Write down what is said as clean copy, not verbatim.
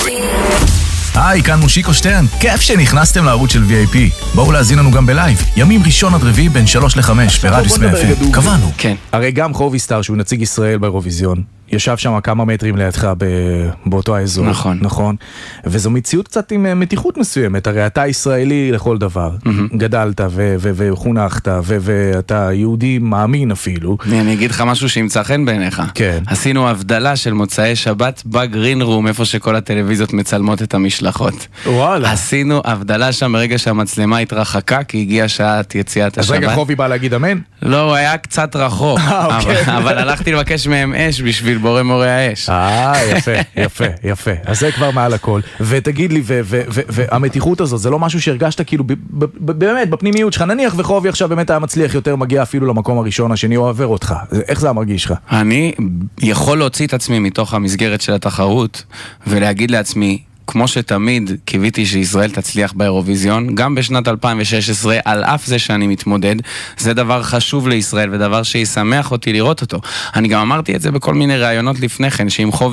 היי, כאן מושיקו שטרן, כיף שנכנסתם לערוץ של VIP. בואו להזין לנו גם בלייב, ימים ראשון עד רביעי בין 3 ל-5 ברדיוס 100 FM. קבענו. כן. הרי גם חובי סטאר שהוא נציג ישראל באירוויזיון ישב שם כמה מטרים לידך באותו האזור. נכון. נכון. וזו מציאות קצת עם מתיחות מסוימת, הרי אתה ישראלי לכל דבר. גדלת וחונכת ואתה יהודי מאמין אפילו. אני אגיד לך משהו שימצא חן בעיניך. כן. עשינו הבדלה של מוצאי שבת בגרין רום, איפה שכל הטלוויזיות מצלמות את המשלחות. וואלה. עשינו הבדלה שם ברגע שהמצלמה התרחקה, כי הגיעה שעת יציאת השבת. אז רגע חובי בא להגיד אמן? לא, הוא היה קצת רחוק. אבל הלכתי לבקש מהם אש בשביל בורא מורי האש. יפה. אז זה כבר מעל הכל. ותגיד לי, והמתיחות הזאת, זה לא משהו שהרגשת כאילו, באמת, בפנימיות שלך, נניח וחובי עכשיו באמת היה מצליח יותר, מגיע אפילו למקום הראשון, השני הוא עובר אותך. איך זה מרגיש לך? אני יכול להוציא את עצמי מתוך המסגרת של התחרות, ולהגיד לעצמי, כמו שתמיד קיוויתי שישראל תצליח באירוויזיון, גם בשנת 2016, על אף זה שאני מתמודד, זה דבר חשוב לישראל, ודבר שישמח אותי לראות אותו. אני גם אמרתי את זה בכל מיני ראיונות לפני כן, שאם חובי